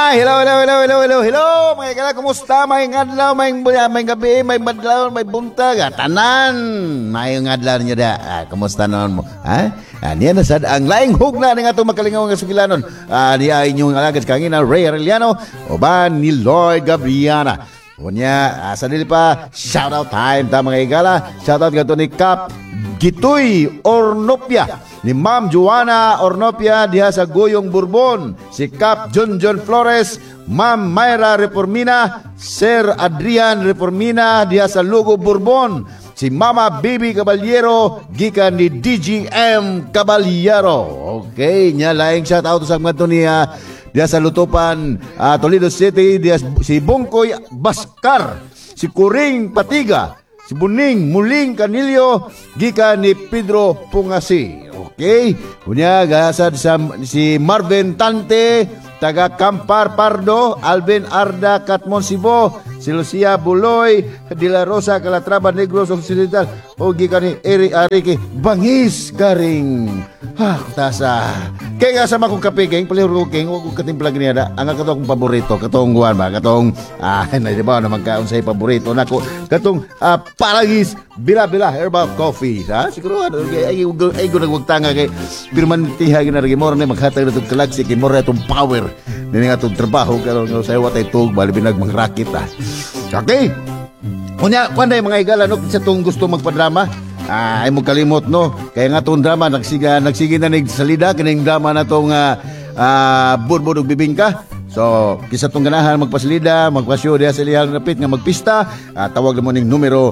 Hello, mga kala, kumusta? May ngadlaw, may gabi, may madlaw, may buntag, tanan. May ngadlaw niyo da. Kumusta naman mo? Niya na sad ang laing hugna ng atong makalingaw nga sugilanon. Niya inyong alagad kangina, Ray Arellano, o ba ni Lloyd Gabriana. Unya, sa dili pa, shoutout time ta mga igala. Shoutout gato ni Kap Gitoy Ornopia, ni Ma'am Joanna Ornopia diha sa Goyong Bourbon, si Kap John Flores, Ma'am Mayra Reformina, Sir Adrian Reformina diha sa Lugo Bourbon, si Mama Baby Caballero gikan ni DGM Caballero. Okay, nya laing shout out sa mga niya diha sa Lutupan, Toledo City, diha si Bungkoy Baskar, si Kuring Patiga, si Buning Muling Canillo gikan ni Pedro Pungasi. Okay, kunya gasad si Marvin Tante taga Campar Pardo, Alvin Arda Katmon Sibo, si Lucia Buloy de la Rosa Calatrava Negros Occidental, o gikan ni Eri Ariki Bangis Garing. Tasa kaya nga sama kong kapiging palihuro king o kong katimplag niya da ang katong paborito katong guwan ba katong na di ba na magkaon sa paborito nako katong Paragis Bila Herbal Coffee siguro ay nagwagtanga kay permanentiha ginarigi mo na maghatag na itong kalaksi kay mo na itong power nini nga itong trabaho karon sa watay tug balibinag mangrakit okay kunya kwanday mga igala no sa itong gusto magpadrama ay mo kalimot no kaya nga itong drama nagsige na salida kining drama na itong Budbud ug Bibingka. So, kisa itong ganahan magpasilida, magpasyo diya sa ilihang napit nga magpista, tawag na mo ning numero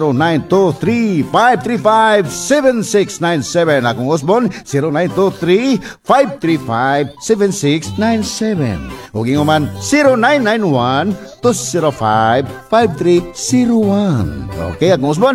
0923-535-7697. Akong Osbon, 0923-535-7697. Huwag man 0991-205-5301. Okay, akong Osbon,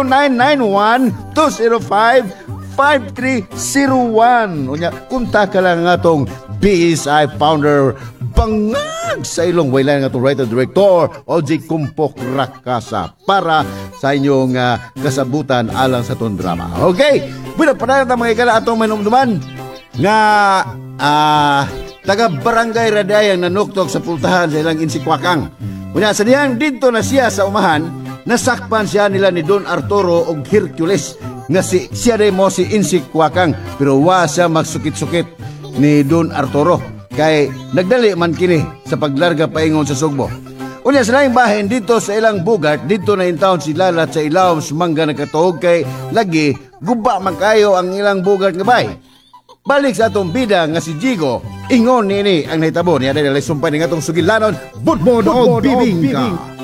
0991-205-5301. Unya, kunta ka lang nga itong BSI founder bangag sa ilong waylan nga itong writer-director OJ Kumpok Rakasa para sa inyong kasabutan alang sa itong drama. Okay, bueno, panayon mga ikala atong manumduman nga taga Barangay Radayang nanuktok sa pultahan sa ilang insikwakang. Kunya, sa diyang dito na siya sa umahan, nasakpan siya nila ni Don Arturo og Hercules nga siya rin mo si insikwakang pero wa siya magsukit-sukit ni Don Arturo kay nagdali man kini sa paglarga paingon sa Sugbo. Unya sa laing bahin dito sa ilang bugat dito na intawon si Lalat sa ilaw sumangga nagkatuog kay lagi guba man kayo ang ilang bugat nga bay. Balik sa atong bida nga si Jigo ingon nini ang nahitabo niya dahil sumpay ni atong sugilanon Budbud og Bibingka.